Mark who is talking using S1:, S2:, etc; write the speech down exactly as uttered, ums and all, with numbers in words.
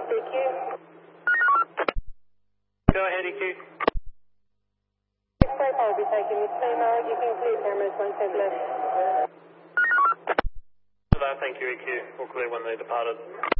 S1: Delta E Q.
S2: Go ahead, E Q.
S1: Freight will be taking this female. You can clear cameras once they've left.
S2: Thank you, E Q. We'll clear when they departed.